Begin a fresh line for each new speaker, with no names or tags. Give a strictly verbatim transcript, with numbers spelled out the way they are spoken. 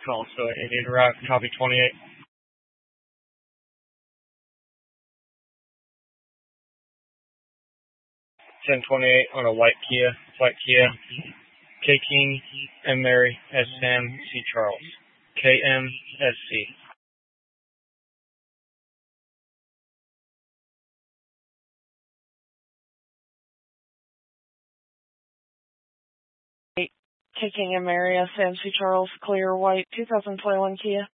call, so it need to arrive. Copy twenty-eight. ten twenty-eight on a white Kia, white Kia. K King, M Mary, S Sam, C Charles. K M S C.
K King and Mary, S M C Charles, clear white, two thousand twenty-one Kia.